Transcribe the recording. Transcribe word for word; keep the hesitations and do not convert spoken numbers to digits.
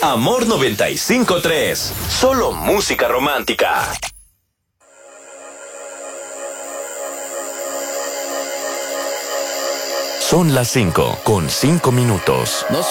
Amor noventa y cinco punto tres. Solo música romántica. Son las cinco con cinco minutos.